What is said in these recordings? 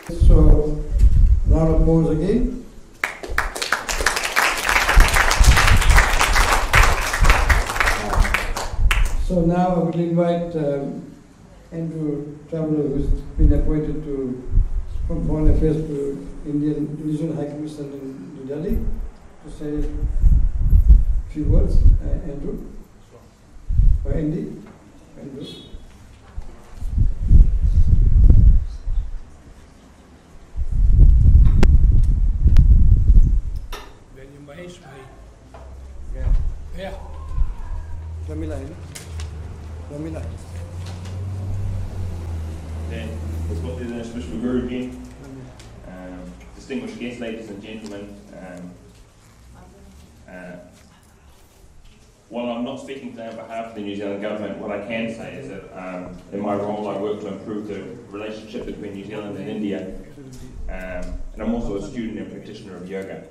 So, round of applause again. So now I will invite Andrew Traveller, who's been appointed from Foreign Affairs to Indonesian High Commission in New Delhi, to say a few words. Andrew? Or Andy? Andrew? Yeah. Then, respected International Guru Ji, distinguished guests, ladies and gentlemen, while I'm not speaking today on behalf of the New Zealand government, what I can say is that in my role I work to improve the relationship between New Zealand and India, and I'm also a student and practitioner of yoga.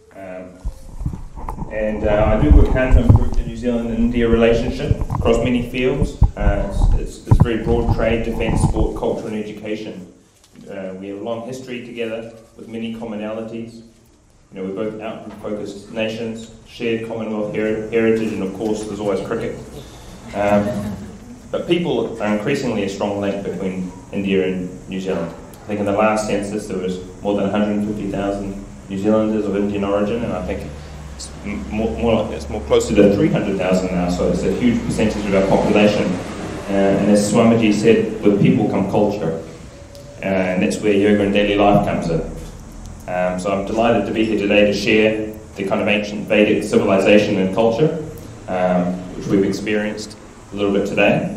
And I do work hard to improve the New Zealand and India relationship across many fields. It's very broad: trade, defence, sport, culture and education. We have a long history together with many commonalities. You know, we're both outward-focused nations, shared Commonwealth heritage, and of course there's always cricket. But people are increasingly a strong link between India and New Zealand. I think in the last census there was more than 150,000 New Zealanders of Indian origin, and I think it's more closer to 300,000 now, so it's a huge percentage of our population. And as Swamiji said, with people come culture, and that's where yoga and daily life comes in. So I'm delighted to be here today to share the kind of ancient Vedic civilization and culture, which we've experienced a little bit today.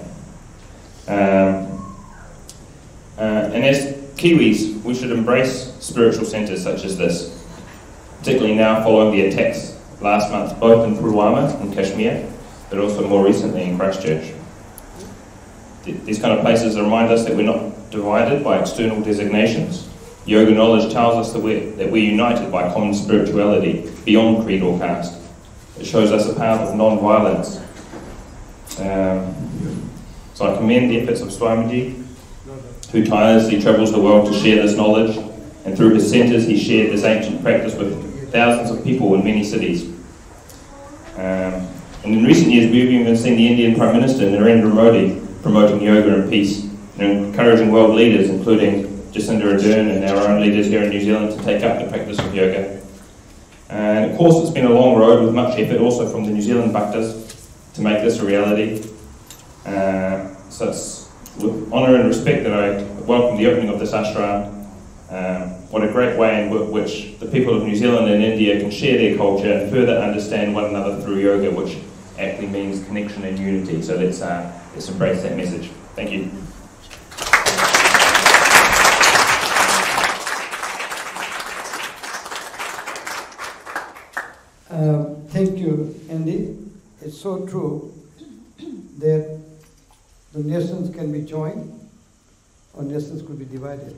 And as Kiwis, we should embrace spiritual centres such as this, particularly now following the attacks last month, both in Pulwama in Kashmir, but also more recently in Christchurch. These kind of places remind us that we're not divided by external designations. Yoga knowledge tells us that we're united by common spirituality beyond creed or caste. It shows us a path of non-violence. So I commend the efforts of Swamiji, who tirelessly travels the world to share this knowledge, and through his centres he shared this ancient practice with thousands of people in many cities. And in recent years we've even seen the Indian Prime Minister Narendra Modi promoting yoga and peace, and encouraging world leaders, including Jacinda Ardern and our own leaders here in New Zealand, to take up the practice of yoga. And of course it's been a long road with much effort also from the New Zealand Bhaktas to make this a reality. So it's with honour and respect that I welcome the opening of this ashram. What a great way in which the people of New Zealand and India can share their culture and further understand one another through yoga, which actually means connection and unity. So let's embrace that message. Thank you. Thank you, Andy. It's so true that the nations can be joined or nations could be divided.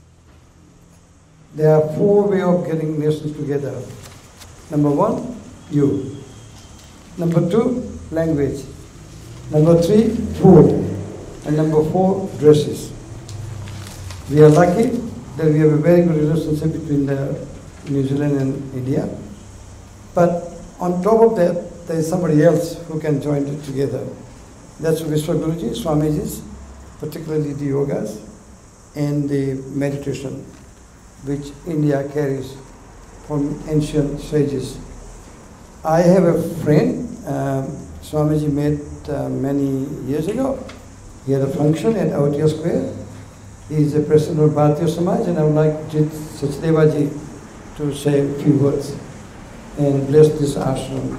There are four ways of getting nations together. Number one, you. Number two, language. Number three, food. And number four, dresses. We are lucky that we have a very good relationship between New Zealand and India. But on top of that, there is somebody else who can join it together. That's Vishwaguruji, Swamiji's, particularly the yogas and the meditation, which India carries from ancient sages. I have a friend, Swamiji met many years ago. He had a function at Aotia Square. He is the president of Bharatiya Samaj, and I would like Jit Sachdevaji to say a few words and bless this ashram.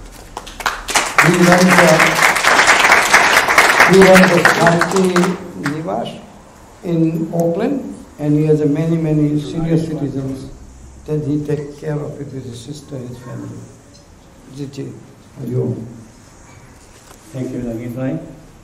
He runs the Shanti Nivash in Auckland, and he has many, many senior citizens that he takes care of with his sister and his family. Jiji, Hariom. Thank you, Nagin Bhai.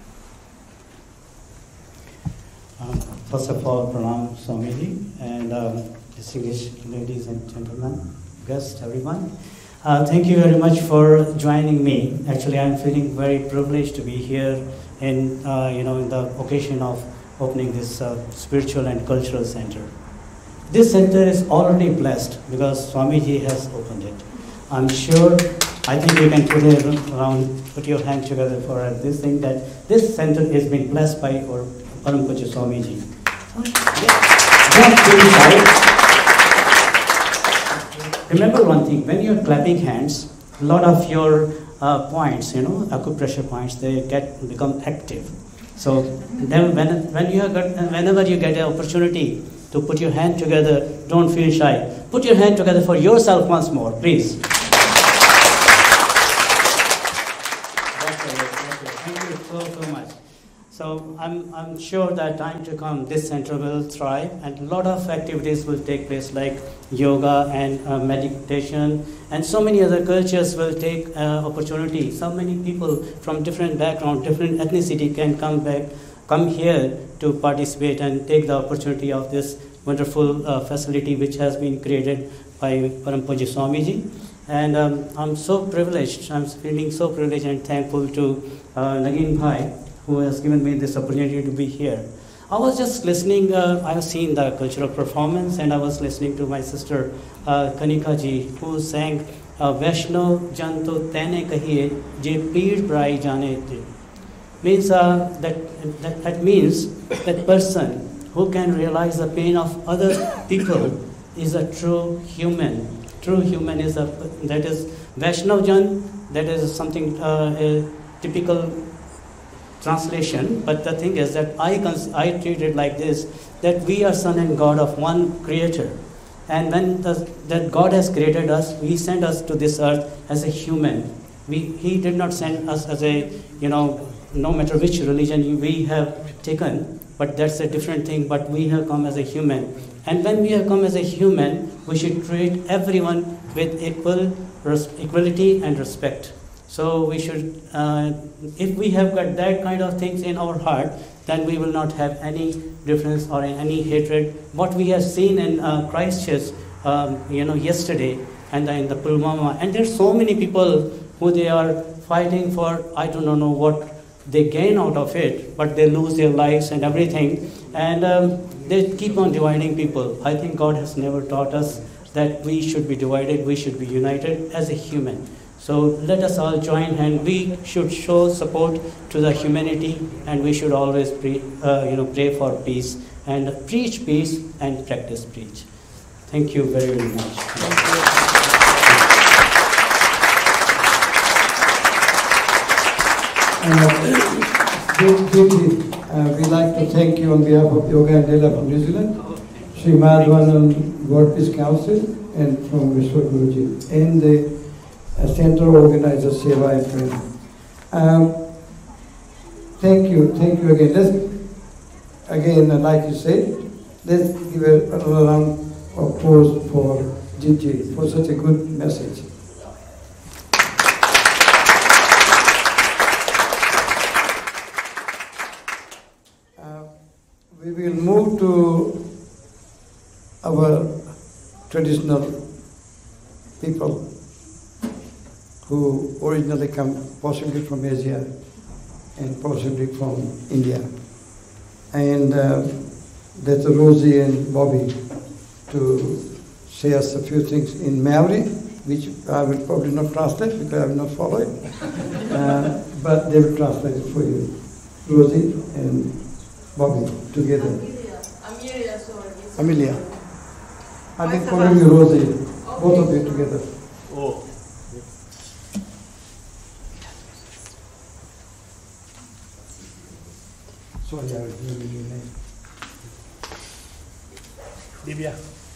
First of all, pranam Swamiji, and distinguished ladies and gentlemen, guests, everyone. Thank you very much for joining me. Actually, I'm feeling very privileged to be here in the occasion of opening this spiritual and cultural center. This center is already blessed because Swamiji has opened it. I'm sure, I think you can put your hand together for this thing, that this center is being blessed by our Param Pujya Swamiji. Remember one thing, when you're clapping hands, a lot of your points, acupressure points, they become active. So then whenever you get an opportunity to put your hand together, don't feel shy. Put your hand together for yourself once more, please. Thank you so much. So I'm sure that time to come, this center will thrive, and a lot of activities will take place, like yoga and meditation, and so many other cultures will take opportunity. So many people from different background, different ethnicity can come here to participate and take the opportunity of this wonderful facility which has been created by Param Pujya Swamiji. And I'm so privileged, I'm feeling so privileged and thankful to Nagin Bhai, who has given me this opportunity to be here. I was just listening, I have seen the cultural performance, and I was listening to my sister Kanika ji, who sang Vaishno Janto Tene Kahiye Je Peed Brai Jane Te. Means that means that person who can realize the pain of other people is a true human. True human is that is Vaishnav Jan, that is something a typical translation, but the thing is that I treat it like this, that we are son and God of one creator. And when that God has created us, He sent us to this earth as a human. He did not send us as a, no matter which religion we have taken, but that's a different thing, but we have come as a human. And when we have come as a human, we should treat everyone with equality and respect. So we should, if we have got that kind of things in our heart, then we will not have any difference or any hatred. What we have seen in Christchurch, yesterday, and in the Pulwama, and there's so many people who they are fighting for, I do not know what they gain out of it, but they lose their lives and everything, and they keep on dividing people. I think God has never taught us that we should be divided, we should be united as a human. So let us all join hands. We should show support to the humanity, and we should always pray for peace and preach peace and practice peace. Thank you very, very much. We'd like to thank you on behalf of Yoga and Dela from New Zealand, Sri Madhavanan World Peace Council, and from Vishwa Guruji, and the Center organizer Seva and Training. Thank you again. Like you said, let's give a round of applause for Gigi for such a good message. We will move to our traditional people who originally come possibly from Asia and possibly from India. And that's Rosie and Bobby to say us a few things in Maori, which I will probably not translate because I will not follow it. But they will translate it for you. Rosie and Bobby together. Amelia, sorry. Amelia. I've been calling you Rosie, both of you together. Oh. Sorry, I was giving you your name. Divya.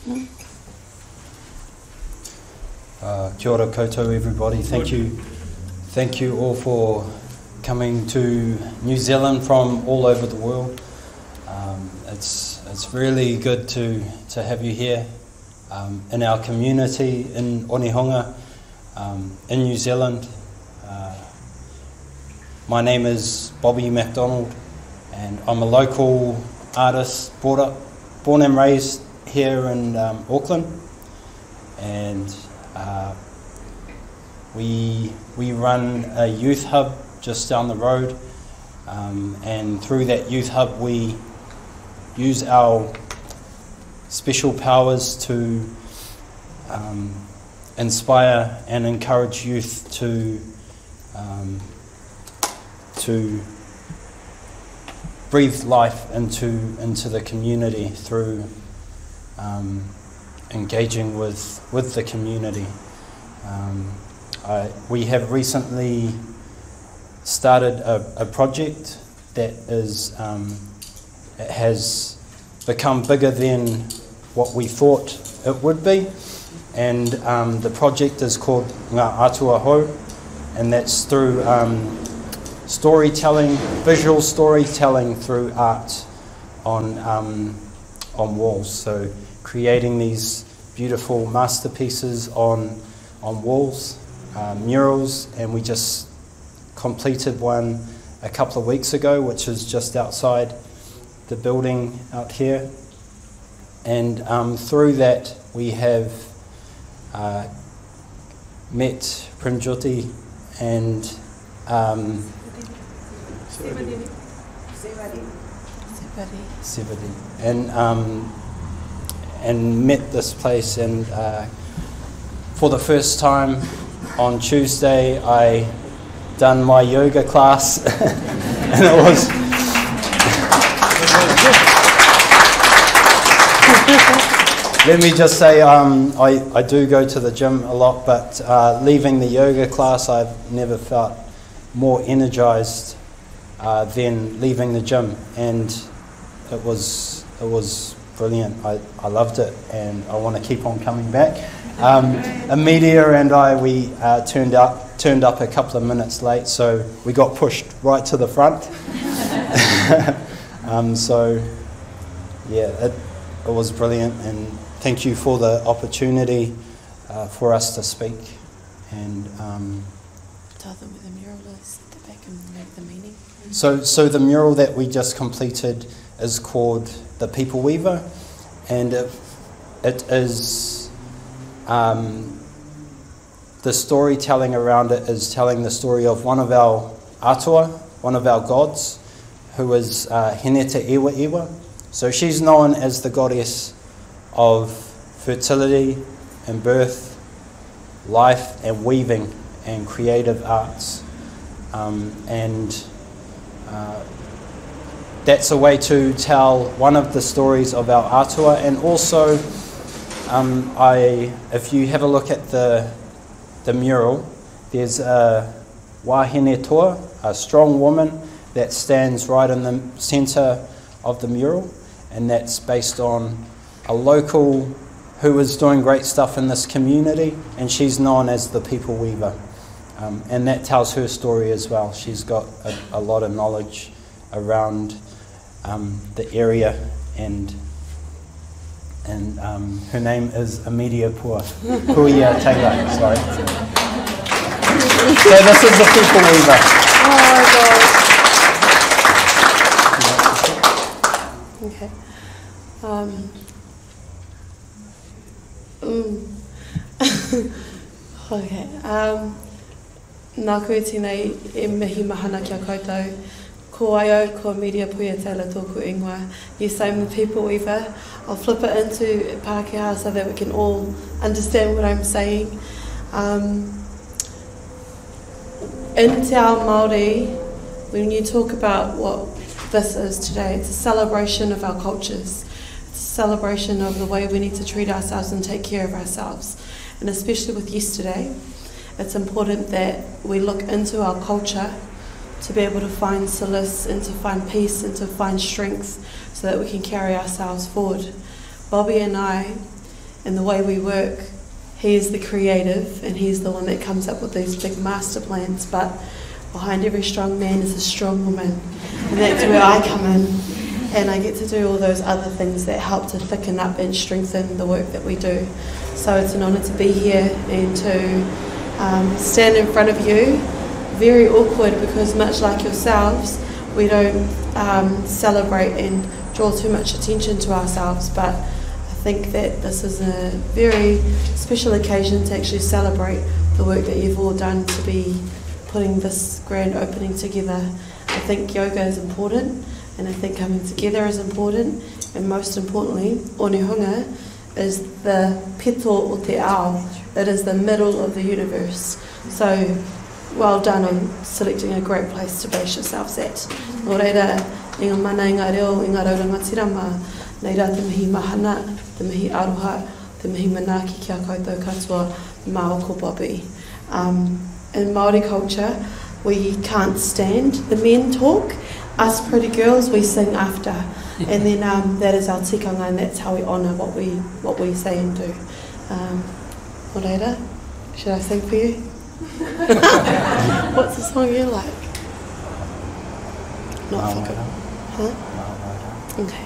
Kia ora koutou, everybody. Thank you all for coming to New Zealand from all over the world. It's really good to have you here in our community in Onehunga, in New Zealand. My name is Bobby MacDonald, and I'm a local artist, born and raised here in Auckland, and we run a youth hub just down the road, and through that youth hub we use our special powers to inspire and encourage youth to breathe life into the community through engaging with the community. We have recently started a project that it has become bigger than what we thought it would be, and the project is called Ngā Atua Hou, and that's through storytelling, visual storytelling through art on walls. So creating these beautiful masterpieces on walls, murals, and we just completed one a couple of weeks ago, which is just outside the building out here. And through that we have met Prinjoti and Sevadi, and met this place, and for the first time on Tuesday I done my yoga class and it was let me just say I do go to the gym a lot, but leaving the yoga class I've never felt more energized than leaving the gym, and it was brilliant. I loved it, and I want to keep on coming back. Amelia and we turned up a couple of minutes late, so we got pushed right to the front. So yeah, it was brilliant, and thank you for the opportunity for us to speak. And tell them where the mural is, get back and make the meaning. So the mural that we just completed is called The People Weaver, and it is the storytelling around it is telling the story of one of our atua, one of our gods, who is Heneta Iwa Iwa. So she's known as the goddess of fertility and birth, life and weaving and creative arts. That's a way to tell one of the stories of our atua. And also, if you have a look at the mural, there's a wahine toa, a strong woman that stands right in the centre of the mural, and that's based on a local who is doing great stuff in this community, and she's known as the People Weaver. And that tells her story as well. She's got a lot of knowledge around the area, and her name is Amelia Puia Taylor. Sorry. So this is the People Weaver. Oh my God. Okay. Okay. Nā koe tēnei e mihi mahana kia koutou. Ko ai ko Amelia Puia Taylor tōku ingoa. Yes, I'm the People Weaver. I'll flip it into Pākehā so that we can all understand what I'm saying. In Te Ao Māori, when you talk about what this is today, it's a celebration of our cultures. It's a celebration of the way we need to treat ourselves and take care of ourselves. And especially with yesterday, it's important that we look into our culture to be able to find solace and to find peace and to find strength so that we can carry ourselves forward. Bobby and I, in the way we work, he is the creative and he's the one that comes up with these big master plans, but behind every strong man is a strong woman, and that's where I come in, and I get to do all those other things that help to thicken up and strengthen the work that we do. So it's an honour to be here and to stand in front of you. Very awkward because much like yourselves, we don't celebrate and draw too much attention to ourselves, but I think that this is a very special occasion to actually celebrate the work that you've all done to be putting this grand opening together. I think yoga is important. And I think coming together is important, and most importantly, Onehunga is the pito o te ao. It is the middle of the universe. So, well done on selecting a great place to base yourselves at. Nō reira, i ngā mana, i ngā reo, i ngā raurangatirama, nei rā te mihi mahana, te mihi aroha, te mihi manaaki kia koutou katoa, mā oko Bobby. In Māori culture, we can't stand the men talk. Us pretty girls, we sing after. And then that is our tikanga, and that's how we honour what we say and do. Nō reira, should I sing for you? What's the song you like? Not for good. Huh? Okay.